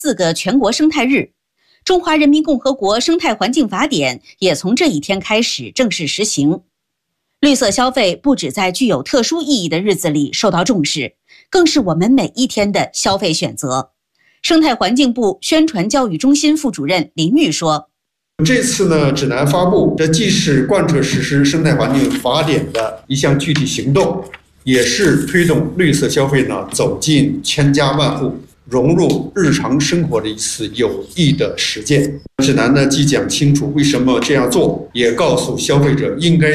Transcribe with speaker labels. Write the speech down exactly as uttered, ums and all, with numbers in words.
Speaker 1: 四个全国生态日，中华人民共和国生态环境法典也从这一天开始正式实行。绿色消费不只在具有特殊意义的日子里受到重视，更是我们每一天的消费选择。生态环境部宣传教育中心副主任林玉说，
Speaker 2: 这次呢，指南发布，这既是贯彻实施生态环境法典的一项具体行动，也是推动绿色消费呢走进千家万户，融入日常生活的一次有益的实践。指南呢既讲清楚为什么这样做，也告诉消费者应该